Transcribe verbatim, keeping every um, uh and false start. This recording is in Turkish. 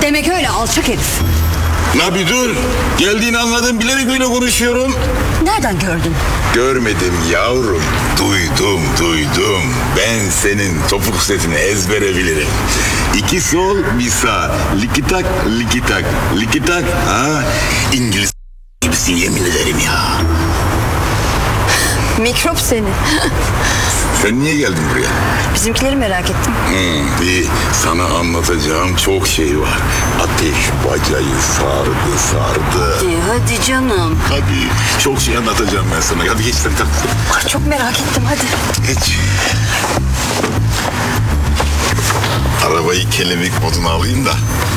Demek öyle alçak herif. La bir dur. Geldiğini anladım, bilerek öyle konuşuyorum. Nereden gördün? Görmedim yavrum. Duydum, duydum. Ben senin topuk setini ezbere bilirim. İki sol, bir sağ. Likitak, likitak, likitak. Ha? İngiliz gibisin yemin ederim ya. Mikrop seni. Sen niye geldin buraya? Bizimkileri merak ettim. Hmm, iyi. Sana anlatacağım çok şey var. Ateş bacayı sardı, sardı. Hadi, hadi canım. Hadi. Çok şey anlatacağım ben sana. Hadi geç sen kalk. Ay, çok merak ettim hadi. Geç. Arabayı kelebek moduna alayım da